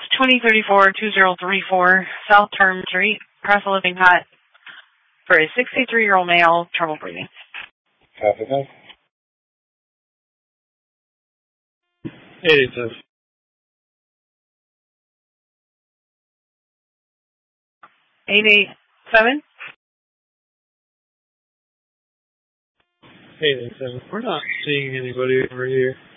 2034-2034 South Term Street, Castle Living Hut, for a 63-year-old male, trouble breathing. Copy that. 87. 887? 887. We're not seeing anybody over here.